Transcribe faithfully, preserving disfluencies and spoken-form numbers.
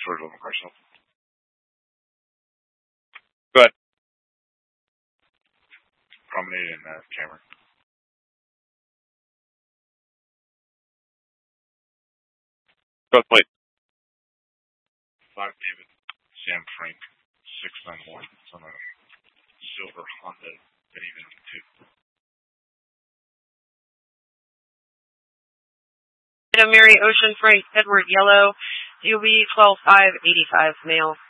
George Little Carson. Go ahead. Promenade and uh, Cameron. Go ahead, plate. Five David, Sam Frank, six nine one. It's on a silver Honda Minivan two. Mary Ocean Frank Edward Yellow, U B twelve five eighty-five male.